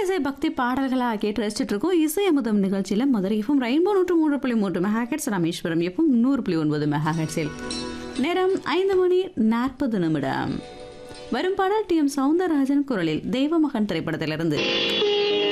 இசை பக்தி பாடல்களாக கேட்டு ரசிச்சுட்டு இருக்கோம். இசை அமுதம் நிகழ்ச்சியில் Madurai FM rainbow 103.3 megahertz, Rameswaram FM 100.9 மெகாஹெர்ட்ஸில் நேரம் 5:40. வரும் பாடல் டி.எம். சௌந்தரராஜன் குரலில் தெய்வமகன் திரைப்படத்திலிருந்து